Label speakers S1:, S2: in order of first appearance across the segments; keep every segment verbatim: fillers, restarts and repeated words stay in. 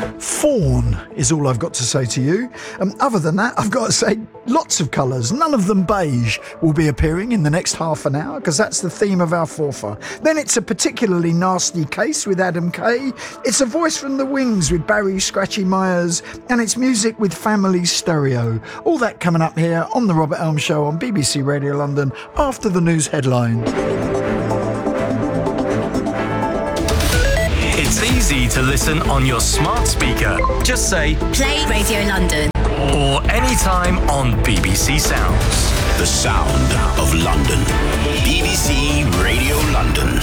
S1: Fawn is all I've got to say to you. Um, other than that, I've got to say lots of colours, none of them beige, will be appearing in the next half an hour because that's the theme of our forfa. Then it's a particularly nasty case with Adam Kay. It's a voice from the Wings with Barry Scratchy Myers, and it's music with Family Stereo. All that coming up here on The Robert Elms Show on B B C Radio London after the news headlines.
S2: It's easy to listen on your smart speaker. Just say
S3: Play Radio London.
S2: Or anytime on B B C Sounds.
S4: The sound of London. B B C Radio London.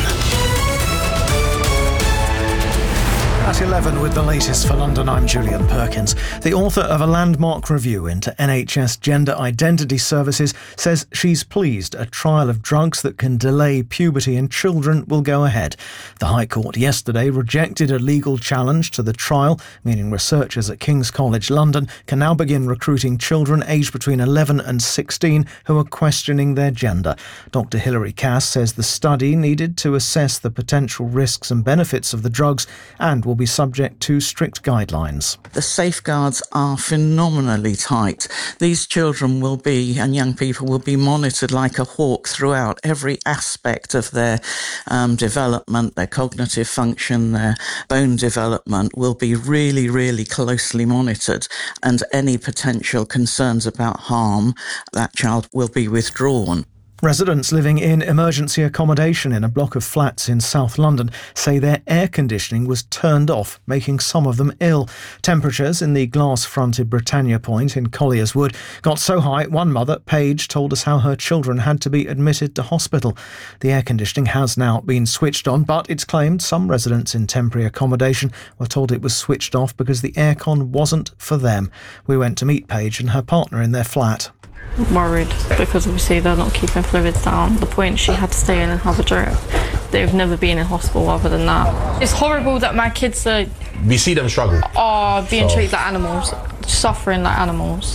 S5: At eleven with the latest for London, I'm Julian Perkins. The author of a landmark review into N H S gender identity services says she's pleased a trial of drugs that can delay puberty in children will go ahead. The High Court yesterday rejected a legal challenge to the trial, meaning researchers at King's College London can now begin recruiting children aged between eleven and sixteen who are questioning their gender. Doctor Hilary Cass says the study needed to assess the potential risks and benefits of the drugs and will be subject to strict guidelines.
S6: The safeguards are phenomenally tight. These children will be, and young people will be monitored like a hawk throughout. Every aspect of their um, development, their cognitive function, their bone development will be really, really closely monitored, and any potential concerns about harm, that child will be withdrawn.
S5: Residents living in emergency accommodation in a block of flats in South London say their air conditioning was turned off, making some of them ill. Temperatures in the glass-fronted Britannia Point in Colliers Wood got so high, one mother, Paige, told us how her children had to be admitted to hospital. The air conditioning has now been switched on, but it's claimed some residents in temporary accommodation were told it was switched off because the aircon wasn't for them. We went to meet Paige and her partner in their flat.
S7: Worried because obviously they're not keeping fluids down. The point she had to stay in and have a drip. They've never been in hospital other than that. It's horrible that my kids are...
S8: We see them struggle.
S7: Are being
S8: so.
S7: treated like animals, suffering like animals,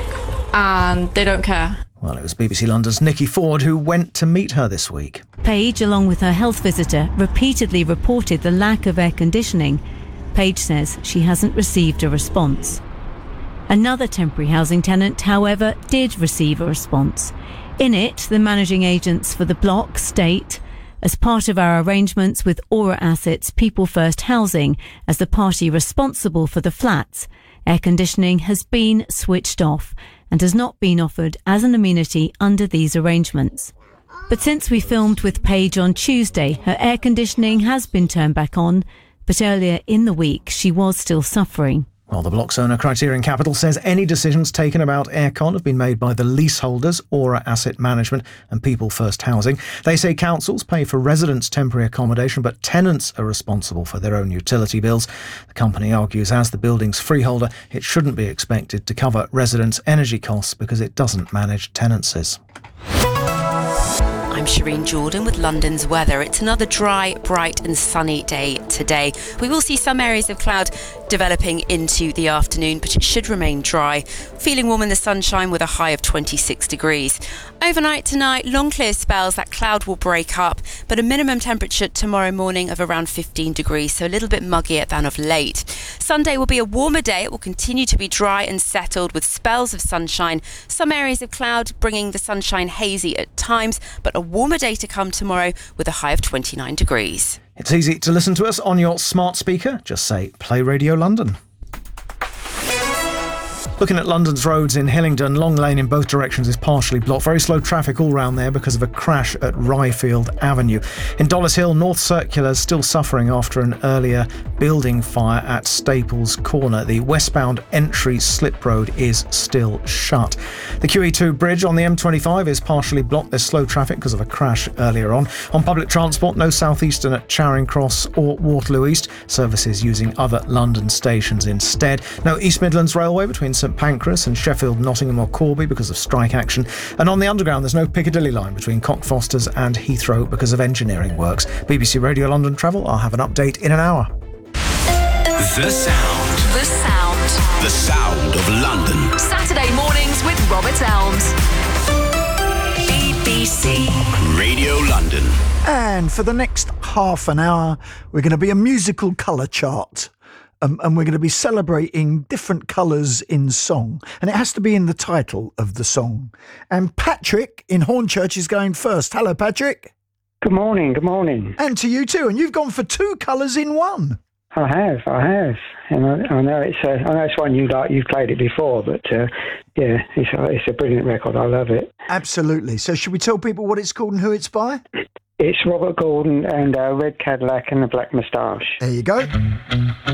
S7: and they don't care.
S5: Well, it was B B C London's Nikki Ford who went to meet her this week.
S9: Paige, along with her health visitor, repeatedly reported the lack of air conditioning. Paige says she hasn't received a response. Another temporary housing tenant, however, did receive a response. In it, the managing agents for the block state, as part of our arrangements with Aura Assets People First Housing as the party responsible for the flats, air conditioning has been switched off and has not been offered as an amenity under these arrangements. But since we filmed with Paige on Tuesday, her air conditioning has been turned back on, but earlier in the week she was still suffering.
S5: Well, the block's owner, Criterion Capital, says any decisions taken about aircon have been made by the leaseholders, Aura Asset Management and People First Housing. They say councils pay for residents' temporary accommodation, but tenants are responsible for their own utility bills. The company argues as the building's freeholder, it shouldn't be expected to cover residents' energy costs because it doesn't manage tenancies.
S10: I'm Shireen Jordan with London's weather. It's another dry, bright and sunny day today. We will see some areas of cloud developing into the afternoon, but it should remain dry. Feeling warm in the sunshine with a high of twenty-six degrees. Overnight tonight, long clear spells, that cloud will break up, but a minimum temperature tomorrow morning of around fifteen degrees, so a little bit muggier than of late. Sunday will be a warmer day. It will continue to be dry and settled with spells of sunshine. Some areas of cloud bringing the sunshine hazy at times, but a warmer day to come tomorrow with a high of twenty-nine degrees.
S5: It's easy to listen to us on your smart speaker. Just say Play Radio London. Looking at London's roads in Hillingdon, Long Lane in both directions is partially blocked. Very slow traffic all round there because of a crash at Ryfield Avenue. In Dollars Hill, North Circular is still suffering after an earlier building fire at Staples Corner. The westbound entry slip road is still shut. The Q E two bridge on the M twenty-five is partially blocked. There's slow traffic because of a crash earlier on. On public transport, no Southeastern at Charing Cross or Waterloo East. Services using other London stations instead. No East Midlands Railway between St Pancras and Sheffield, Nottingham or Corby because of strike action. And on the Underground, there's no Piccadilly line between Cockfosters and Heathrow because of engineering works. B B C Radio London Travel, I'll have an update in an hour.
S2: The sound.
S3: The sound.
S4: The sound of London.
S3: Saturday mornings with Robert Elms. B B C
S4: Radio London.
S1: And for the next half an hour, we're going to be a musical colour chart. um, and we're going to be celebrating different colours in song, and it has to be in the title of the song. And Patrick in Hornchurch is going first. Hello, Patrick.
S8: Good morning, good morning.
S1: And to you too, and you've gone for two colours in one.
S8: I have, I have, and I, I know it's a, I know it's one you like. You've played it before, but uh, yeah, it's a, it's a brilliant record. I love it.
S1: Absolutely. So, should we tell people what it's called and who it's by?
S8: It's Robert Gordon and uh, Red Cadillac and the Black Moustache.
S1: There you go.